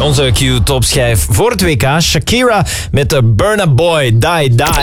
Onze Q-topschijf voor het WK. Shakira met de Burna Boy, Die Die.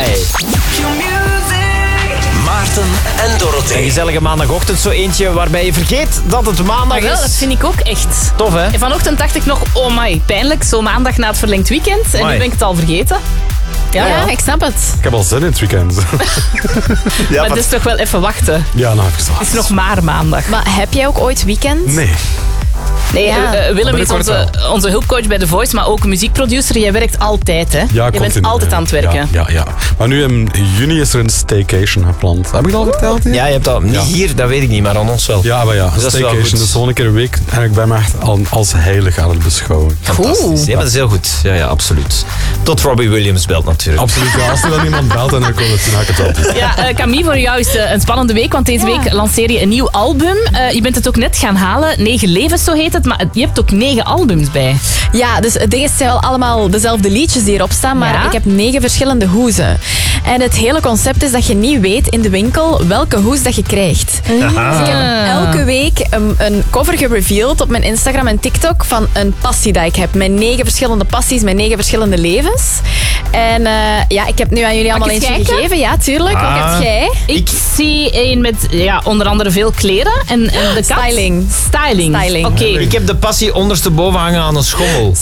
Maarten en Dorothee. Een gezellige maandagochtend, zo eentje waarbij je vergeet dat het maandag is. Dat vind ik ook echt. Tof, hè? En vanochtend dacht ik nog, oh my, pijnlijk, zo maandag na het verlengd weekend. En nu ben ik het al vergeten. Ja, ik snap het. Ik heb al zin in het weekend. Maar het is toch wel even wachten. Ja, nou even Het is nog maar maandag. Maar heb jij ook ooit weekend? Nee. Nee, Ja. Willem is Binnenkort onze hulpcoach bij The Voice, maar ook muziekproducer. Jij werkt altijd, hè? Ja, je bent continu. altijd aan het werken. Ja. Maar nu in juni is er een staycation gepland. Heb ik het al verteld? Ja, je hebt dat niet hier, dat weet ik niet, maar aan ons wel. Ja, maar ja, een dat is wel staycation. goed. Dus gewoon een keer een week. En ik ben me echt als heilig aan het beschouwen. Fantastisch. Ja, maar dat is heel goed. Ja, absoluut. Tot Robbie Williams belt natuurlijk. Absoluut, ja. Als er dan iemand belt, dan komt het, dan ga ik het altijd. Ja, Camille, voor jou is het een spannende week, want deze week lanceer je een nieuw album. Je bent het ook net gaan halen, 9 levens, zo heet het, maar je hebt ook 9 albums bij. Ja, dus het ding is, het zijn wel allemaal dezelfde liedjes die erop staan, maar ik heb 9 verschillende hoezen. En het hele concept is dat je niet weet in de winkel welke hoes dat je krijgt. Dus ik heb elke week een cover gereveeld op mijn Instagram en TikTok van een passie dat ik heb. Mijn 9 verschillende passies, mijn 9 verschillende levens. En ik heb nu aan jullie allemaal ik eens eentje kijken? gegeven. Ja, tuurlijk. Wat heb jij? Ik zie een met onder andere veel kleren en de kat. Styling. Oké. Ik heb de passie ondersteboven hangen aan een schommel.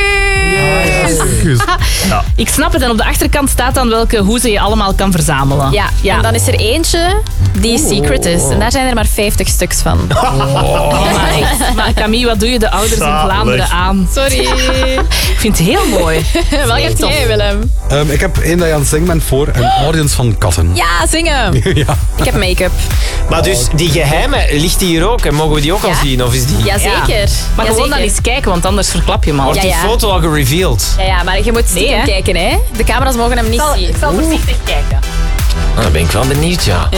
Circus! Ik snap het. En op de achterkant staat dan welke hoezen je allemaal kan verzamelen. Ja, en dan is er eentje die secret is. En daar zijn er maar 50 stuks van. Maar echt. Maar Camille, wat doe je de ouders in Vlaanderen aan? Sorry. Ik vind het heel mooi. Welke heb jij, Willem? Ik heb één dat je aan het zingen bent voor een audience van katten. Ja, zingen. Ja. Ik heb make-up. Maar dus die geheime, ligt die hier ook? En mogen we die ook al zien? Of is die... Jazeker. Maar gewoon dan eens kijken, want anders verklap je hem al. Wordt die foto al gereveeld? Ja, maar je moet stiekem kijken, hè. De camera's mogen hem niet zien. Ik zal voorzichtig kijken. Dan ben ik wel benieuwd, ja.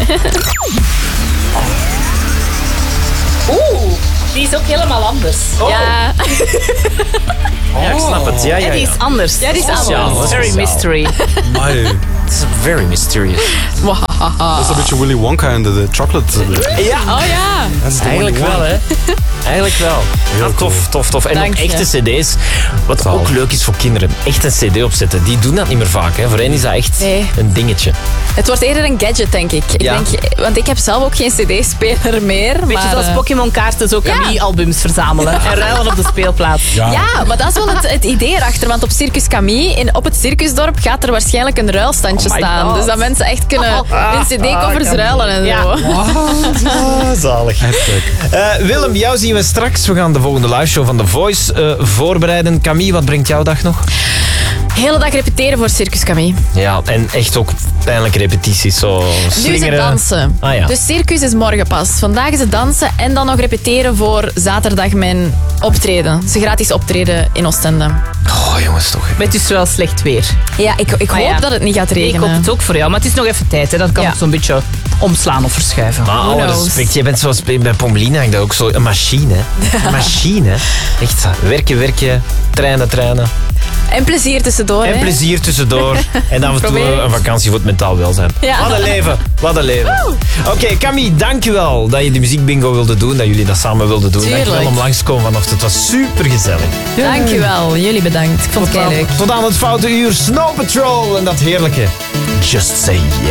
Die is ook helemaal anders. Ja. Ja, ik snap het. Ja, En die is anders. Ja, die is Sociaal, anders. Very sociaal. mystery. Amai. Het is very mysterious. Dat is een beetje Willy Wonka en de chocolate. Ja, Oh ja. Dat is de eigenlijk Willy wel, Wonka. hè. Eigenlijk wel. Ja, tof. En Dank ook je. echte cd's. Wat Zalig. ook leuk is voor kinderen. Echt een cd opzetten. Die doen dat niet meer vaak. Hè. Voor hen is dat echt Nee. een dingetje. Het wordt eerder een gadget, denk ik. Ja. Want ik heb zelf ook geen cd-speler meer. Beetje maar, zoals Pokémon kaarten, zo Camille-albums verzamelen. En ruilen op de speelplaats. Ja, maar dat is wel het idee erachter. Want op Circus Camille, op het Circusdorp, gaat er waarschijnlijk een ruilstandje Oh my staan. God. Dus dat mensen echt kunnen hun cd-koffers ruilen en zo. Ja. Zalig. Heftig. Willem, jou zien we straks. We gaan de volgende liveshow van The Voice voorbereiden. Camille, wat brengt jouw dag nog? Hele dag repeteren voor Circus Camille. Ja, en echt ook pijnlijke repetities. Zo Nu is het slingeren. dansen. Ah, ja. Dus Circus is morgen pas. Vandaag is het dansen en dan nog repeteren voor zaterdag mijn optreden. Ze gratis optreden in Oostende. Oh, jongens, toch. Maar het is wel slecht weer. Ja, ik Maar hoop ja. dat het niet gaat Ik regenen. hoop het ook voor jou, maar het is nog even tijd. Hè. Dat kan Ja. zo'n beetje omslaan of verschuiven. Maar alle knows? respect, je bent zoals bij Pommelina, ik dat ook zo een machine. Een machine. Echt werken, trainen. En plezier tussendoor. En hè. plezier tussendoor. En af en toe Probeer. een vakantie voor het mentaal welzijn. Ja. Wat een leven. Oké, Camille, dankjewel dat je de muziekbingo wilde doen. Dat jullie dat samen wilden doen. Tuurlijk. Dankjewel om langs te komen vanochtend. Het was super gezellig. Dankjewel. Jullie bedankt. Ik vond het heel leuk. Tot aan het foute uur Snow Patrol en dat heerlijke Just Say Yes.